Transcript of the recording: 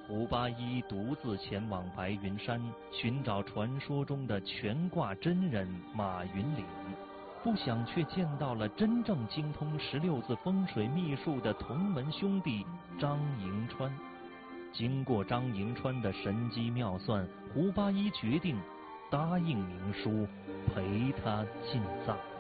胡八一独自前往白云山寻找传说中的悬挂真人马云岭，不想却见到了真正精通16字风水秘术的同门兄弟张迎川。经过张迎川的神机妙算，胡八一决定答应明叔陪他进藏。